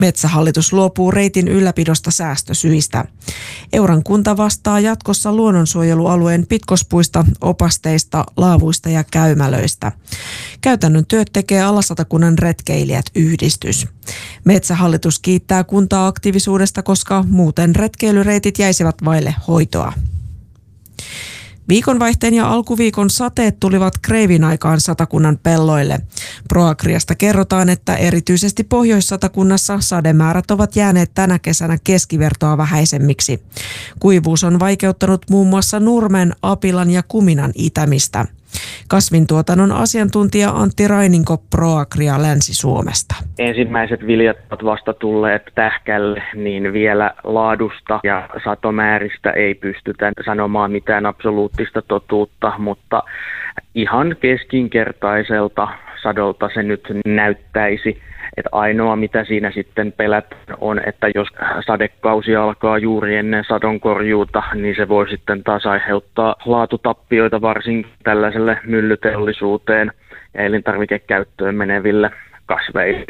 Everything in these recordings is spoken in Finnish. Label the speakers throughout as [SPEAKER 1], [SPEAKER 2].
[SPEAKER 1] Metsähallitus luopuu reitin ylläpidosta säästösyistä. Euran kunta vastaa jatkossa luonnonsuojelualueen pitkospuista, opasteista, laavuista ja käymälöistä. Käytännön työt tekee Ala-Satakunnan retkeilijät-yhdistys. Metsähallitus kiittää kuntaa aktiivisuudesta, koska muuten retkeilyreitit jäisivät vaille hoitoa. Viikonvaihteen ja alkuviikon sateet tulivat kreivin aikaan Satakunnan pelloille. Proagriasta kerrotaan, että erityisesti Pohjois-Satakunnassa sademäärät ovat jääneet tänä kesänä keskivertoa vähäisemmiksi. Kuivuus on vaikeuttanut muun muassa nurmen, apilan ja kuminan itämistä. Kasvintuotannon asiantuntija Antti Raininko Proagria Länsi-Suomesta.
[SPEAKER 2] Ensimmäiset viljat ovat vasta tulleet tähkälle, niin vielä laadusta ja satomääristä ei pystytä sanomaan mitään absoluuttista totuutta, mutta ihan keskinkertaiselta sadolta se nyt näyttäisi. Että ainoa mitä siinä sitten pelätään on, että jos sadekausi alkaa juuri ennen sadonkorjuuta, niin se voi sitten taas aiheuttaa laatutappioita varsinkin tällaiselle myllyteollisuuteen ja elintarvikekäyttöön meneville kasveille.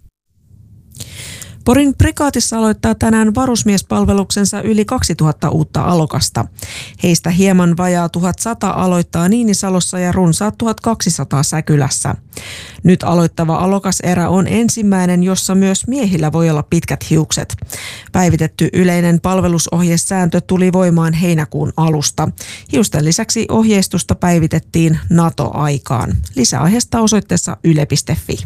[SPEAKER 1] Porin prikaatissa aloittaa tänään varusmiespalveluksensa yli 2000 uutta alokasta. Heistä hieman vajaa 1100 aloittaa Niinisalossa ja runsaat 1200 Säkylässä. Nyt aloittava alokaserä on ensimmäinen, jossa myös miehillä voi olla pitkät hiukset. Päivitetty yleinen palvelusohjesääntö tuli voimaan heinäkuun alusta. Hiusten lisäksi ohjeistusta päivitettiin NATO-aikaan. Lisäaiheesta osoitteessa yle.fi.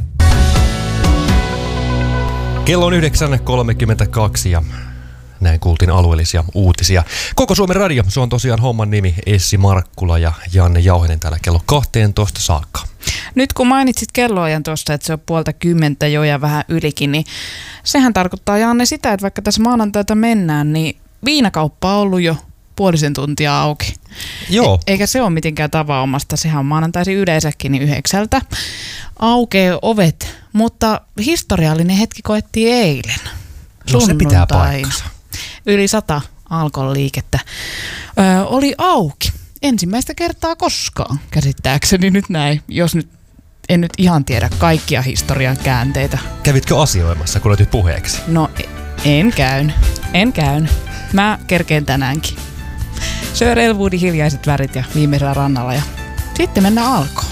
[SPEAKER 3] Kello on 9.32 ja näin kuultiin alueellisia uutisia. Koko Suomen radio, se on tosiaan homman nimi. Essi Markkula ja Janne Jauhinen täällä kello 12 saakka.
[SPEAKER 4] Nyt kun mainitsit kelloajan tuosta, että se on 9:30 jo ja vähän ylikin, niin sehän tarkoittaa, Janne, sitä, että vaikka tässä maanantaita mennään, niin viinakauppa on ollut jo puolisen tuntia auki.
[SPEAKER 3] Joo.
[SPEAKER 4] Eikä se ole mitenkään tavanomasta. Sehän on maanantaisin yleensäkin niin 9 aukeaa ovet, mutta historiallinen hetki koettiin eilen.
[SPEAKER 3] No se pitää paikkansa.
[SPEAKER 4] Yli 100 Alkon liikettä oli auki. Ensimmäistä kertaa koskaan, käsittääkseni nyt näin, jos nyt en nyt ihan tiedä kaikkia historian käänteitä.
[SPEAKER 3] Kävitkö asioimassa, kun otit puheeksi?
[SPEAKER 4] No en käyn. Mä kerkeen tänäänkin. Sir Elwoodin Hiljaiset värit ja Viimeisellä rannalla ja sitten mennään Alkoon.